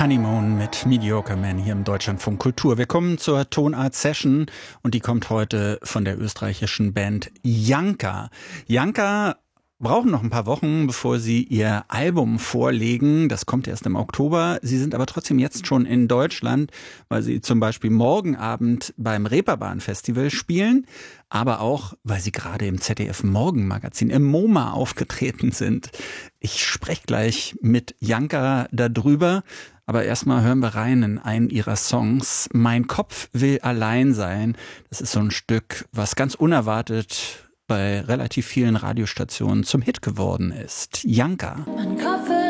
Honeymoon mit Mediocre Man hier im Deutschlandfunk Kultur. Wir kommen zur Tonart Session und die kommt heute von der österreichischen Band Janka. Janka brauchen noch ein paar Wochen, bevor sie ihr Album vorlegen. Das kommt erst im Oktober. Sie sind aber trotzdem jetzt schon in Deutschland, weil sie zum Beispiel morgen Abend beim Reeperbahn-Festival spielen, aber auch, weil sie gerade im ZDF-Morgenmagazin im MoMA aufgetreten sind. Ich spreche gleich mit Janka darüber, aber erstmal hören wir rein in einen ihrer Songs. Mein Kopf will allein sein. Das ist so ein Stück, was ganz unerwartet bei relativ vielen Radiostationen zum Hit geworden ist. Janka. Mein Kopf will